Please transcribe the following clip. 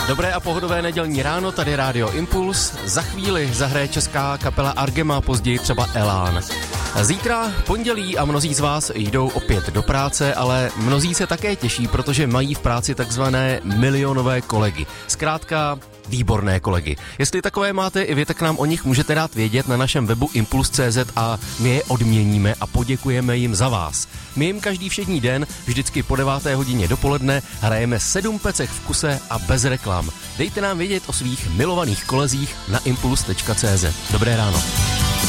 Dobré a pohodové nedělní ráno, tady Rádio Impuls. Za chvíli zahraje česká kapela Argema, později třeba Elán. Zítra pondělí a mnozí z vás jdou opět do práce, ale mnozí se také těší, protože mají v práci takzvané milionové kolegy. Zkrátka výborné kolegy. Jestli takové máte i vy, tak nám o nich můžete dát vědět na našem webu impuls.cz a my je odměníme a poděkujeme jim za vás. My jim každý všední den, vždycky po 9. hodině dopoledne, hrajeme 7 pecek v kuse a bez reklam. Dejte nám vědět o svých milovaných kolezích na impuls.cz. Dobré ráno.